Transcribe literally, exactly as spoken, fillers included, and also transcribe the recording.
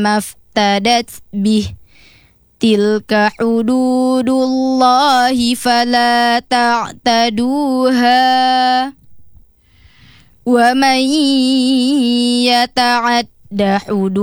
ما افتدت به تلك حدود الله فلا تعتدوها ومن يتعد حدود